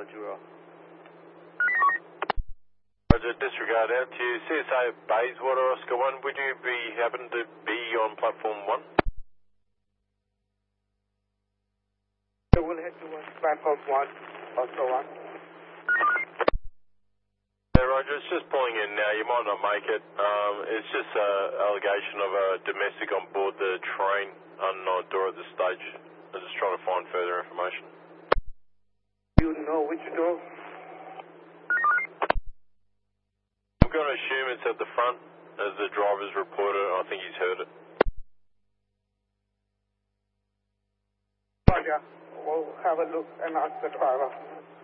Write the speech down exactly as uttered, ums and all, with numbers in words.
Jura. Roger, disregard out to you. C S A Bayswater, Oscar one, would you be happen to be on platform one? We'll head towards platform one, Oscar one. Yeah, Roger, it's just pulling in now. You might not make it. Um, it's just an allegation of a domestic on board the train on uh, door at this stage. I'm just trying to find further information. You know which door? I'm going to assume it's at the front, as the driver's reported. I think he's heard it. Roger, we'll have a look and ask the driver.